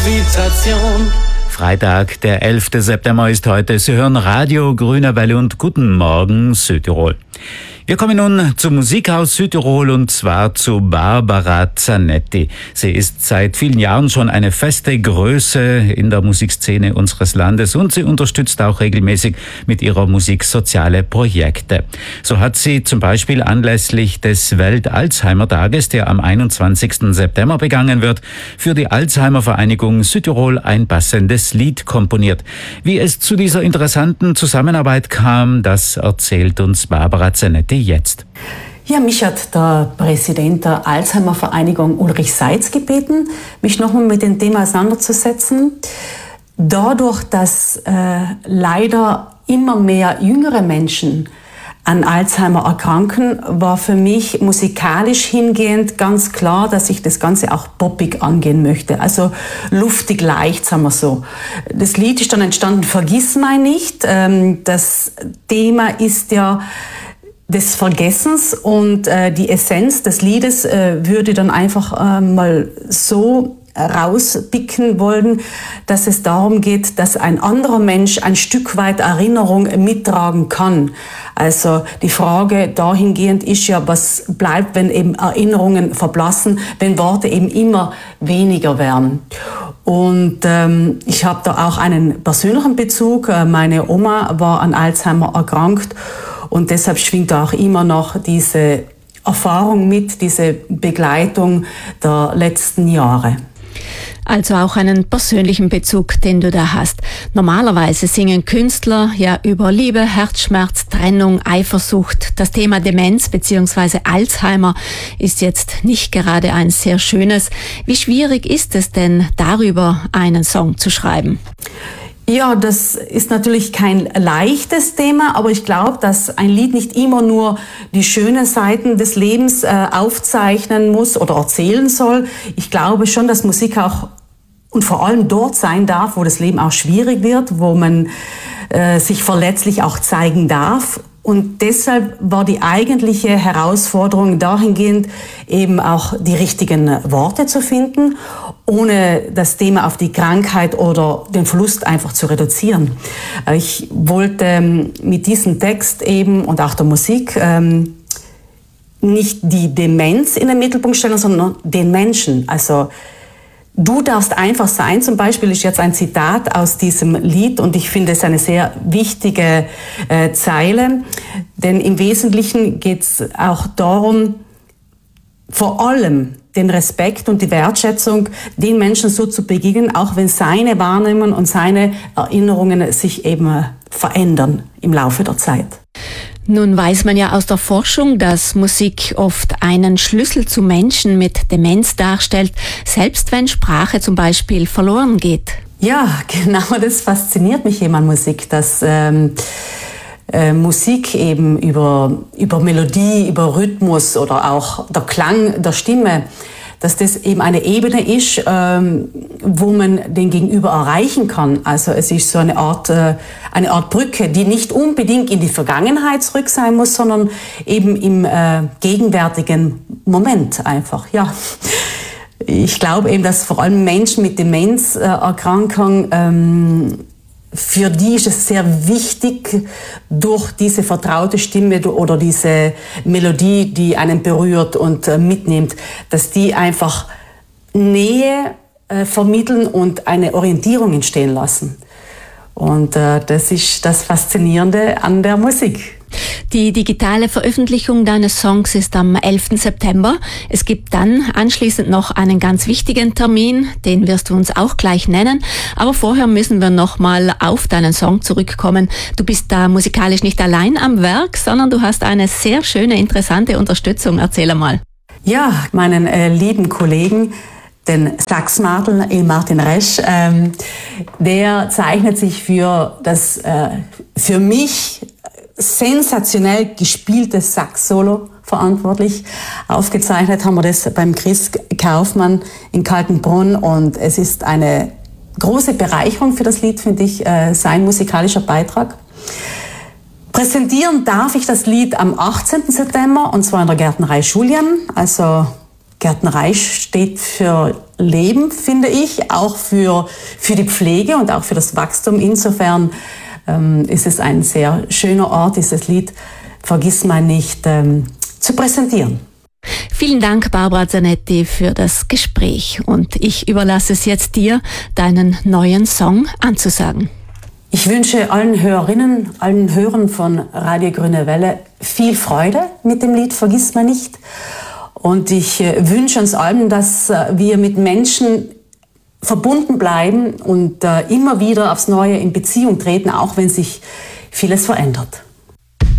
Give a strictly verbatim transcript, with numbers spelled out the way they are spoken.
Levitation. Freitag, der elfte September ist heute. Sie hören Radio Grüne Welle und guten Morgen Südtirol. Wir kommen nun zur Musik aus Südtirol und zwar zu Barbara Zanetti. Sie ist seit vielen Jahren schon eine feste Größe in der Musikszene unseres Landes und sie unterstützt auch regelmäßig mit ihrer Musik soziale Projekte. So hat sie zum Beispiel anlässlich des Welt-Alzheimer-Tages, der am einundzwanzigsten September begangen wird, für die Alzheimer-Vereinigung Südtirol ein passendes Lied komponiert. Wie es zu dieser interessanten Zusammenarbeit kam, das erzählt uns Barbara Zanetti jetzt. Ja, mich hat der Präsident der Alzheimer-Vereinigung Ulrich Seitz gebeten, mich nochmal mit dem Thema auseinanderzusetzen. Dadurch, dass äh, leider immer mehr jüngere Menschen an Alzheimer erkranken, war für mich musikalisch hingehend ganz klar, dass ich das Ganze auch poppig angehen möchte. Also luftig leicht, sagen wir so. Das Lied ist dann entstanden, Vergiss mein nicht. Ähm, das Thema ist ja des Vergessens und äh, die Essenz des Liedes äh, würde dann einfach äh, mal so rauspicken wollen, dass es darum geht, dass ein anderer Mensch ein Stück weit Erinnerung mittragen kann. Also die Frage dahingehend ist ja, was bleibt, wenn eben Erinnerungen verblassen, wenn Worte eben immer weniger werden. Und ähm, ich habe da auch einen persönlichen Bezug. Meine Oma war an Alzheimer erkrankt und deshalb schwingt auch immer noch diese Erfahrung mit, diese Begleitung der letzten Jahre. Also auch einen persönlichen Bezug, den du da hast. Normalerweise singen Künstler ja über Liebe, Herzschmerz, Trennung, Eifersucht. Das Thema Demenz bzw. Alzheimer ist jetzt nicht gerade ein sehr schönes. Wie schwierig ist es denn, darüber einen Song zu schreiben? Ja, das ist natürlich kein leichtes Thema, aber ich glaube, dass ein Lied nicht immer nur die schönen Seiten des Lebens äh, aufzeichnen muss oder erzählen soll. Ich glaube schon, dass Musik auch und vor allem dort sein darf, wo das Leben auch schwierig wird, wo man äh, sich verletzlich auch zeigen darf. Und deshalb war die eigentliche Herausforderung dahingehend, eben auch die richtigen Worte zu finden, ohne das Thema auf die Krankheit oder den Verlust einfach zu reduzieren. Ich wollte mit diesem Text eben und auch der Musik ähm, nicht die Demenz in den Mittelpunkt stellen, sondern den Menschen. Also du darfst einfach sein, zum Beispiel ist jetzt ein Zitat aus diesem Lied und ich finde es eine sehr wichtige äh, Zeile, denn im Wesentlichen geht es auch darum, vor allem den Respekt und die Wertschätzung den Menschen so zu begegnen, auch wenn seine Wahrnehmungen und seine Erinnerungen sich eben verändern im Laufe der Zeit. Nun weiß man ja aus der Forschung, dass Musik oft einen Schlüssel zu Menschen mit Demenz darstellt, selbst wenn Sprache zum Beispiel verloren geht. Ja, genau, das fasziniert mich eben an Musik, dass ähm, äh, Musik eben über, über Melodie, über Rhythmus oder auch der Klang der Stimme, dass das eben eine Ebene ist, ähm, wo man den Gegenüber erreichen kann. Also es ist so eine Art, äh, eine Art Brücke, die nicht unbedingt in die Vergangenheit zurück sein muss, sondern eben im äh, gegenwärtigen Moment einfach, ja. Ich glaube eben, dass vor allem Menschen mit Demenzerkrankung, ähm, für die ist es sehr wichtig, durch diese vertraute Stimme oder diese Melodie, die einen berührt und äh, mitnimmt, dass die einfach Nähe äh, vermitteln und eine Orientierung entstehen lassen. Und äh, das ist das Faszinierende an der Musik. Die digitale Veröffentlichung deines Songs ist am elften September. Es gibt dann anschließend noch einen ganz wichtigen Termin, den wirst du uns auch gleich nennen. Aber vorher müssen wir noch mal auf deinen Song zurückkommen. Du bist da musikalisch nicht allein am Werk, sondern du hast eine sehr schöne, interessante Unterstützung. Erzähl einmal. Ja, meinen äh, lieben Kollegen, den Saxmadel Martin Resch, ähm, der zeichnet sich für das äh, für mich sensationell gespieltes Sax-Solo verantwortlich. Aufgezeichnet haben wir das beim Chris Kaufmann in Kaltenbrunn und es ist eine große Bereicherung für das Lied, finde ich, äh, sein musikalischer Beitrag. Präsentieren darf ich das Lied am achtzehnten September und zwar in der Gärtnerei Julian, also Gärtnerei steht für Leben, finde ich, auch für, für die Pflege und auch für das Wachstum. Insofern ähm, ist es ein sehr schöner Ort, dieses Lied Vergissmeinnicht ähm, zu präsentieren. Vielen Dank, Barbara Zanetti, für das Gespräch. Und ich überlasse es jetzt dir, deinen neuen Song anzusagen. Ich wünsche allen Hörerinnen, allen Hörern von Radio Grüne Welle viel Freude mit dem Lied Vergissmeinnicht. Und ich äh, wünsche uns allen, dass äh, wir mit Menschen verbunden bleiben und äh, immer wieder aufs Neue in Beziehung treten, auch wenn sich vieles verändert.